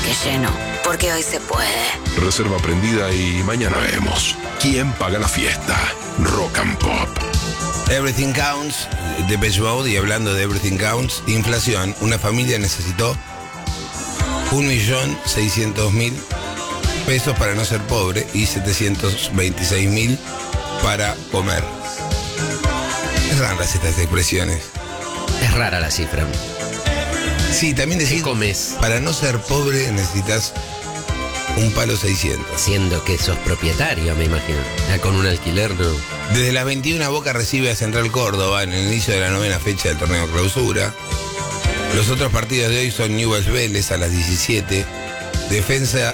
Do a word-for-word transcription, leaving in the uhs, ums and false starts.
tanque lleno, porque hoy se puede. Reserva prendida y mañana vemos quién paga la fiesta. Rock and Pop. Everything Counts, Depeche Mode. Y hablando de Everything Counts, inflación. Una familia necesitó un millón seiscientos mil pesos para no ser pobre y setecientos veintiséis mil para comer. Es raras estas expresiones. Es rara la cifra. Sí, también decir, ¿qué comes? Para no ser pobre necesitas un palo seiscientos. Siendo que sos propietario, me imagino. Ya con un alquiler, no. Desde las veintiuna Boca recibe a Central Córdoba en el inicio de la novena fecha del torneo Clausura. Los otros partidos de hoy son Newell's Vélez a las diecisiete, Defensa